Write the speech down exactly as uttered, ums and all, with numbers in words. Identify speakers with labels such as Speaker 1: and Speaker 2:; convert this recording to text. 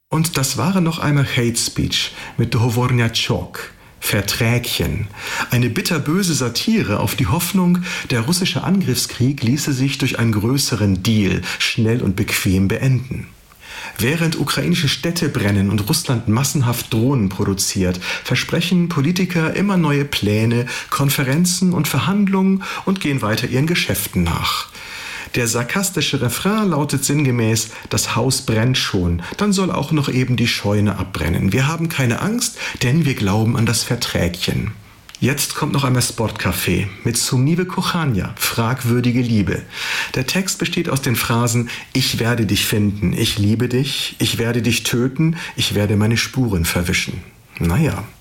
Speaker 1: Und das waren noch einmal Hate Speech mit Dohovornjatschok, Verträgchen. Eine bitterböse Satire auf die Hoffnung, der russische Angriffskrieg ließe sich durch einen größeren Deal schnell und bequem beenden. Während ukrainische Städte brennen und Russland massenhaft Drohnen produziert, versprechen Politiker immer neue Pläne, Konferenzen und Verhandlungen und gehen weiter ihren Geschäften nach. Der sarkastische Refrain lautet sinngemäß: Das Haus brennt schon, dann soll auch noch eben die Scheune abbrennen. Wir haben keine Angst, denn wir glauben an das Verträgchen. Jetzt kommt noch einmal Sportcafé mit Sumnive Kochania, fragwürdige Liebe. Der Text besteht aus den Phrasen: Ich werde dich finden, ich liebe dich, ich werde dich töten, ich werde meine Spuren verwischen. Naja.